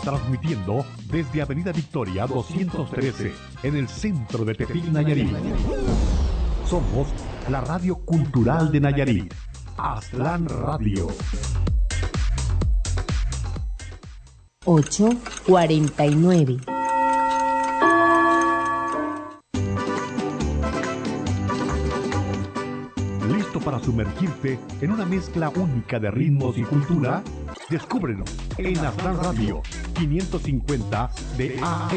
transmitiendo desde Avenida Victoria 213, en el centro de Tepic, Nayarit. Somos la radio cultural de Nayarit, Aztlán Radio. 8:49. ¿Listo para sumergirte en una mezcla única de ritmos y cultura? Descúbrelo en Aztlán Radio 550 de AM.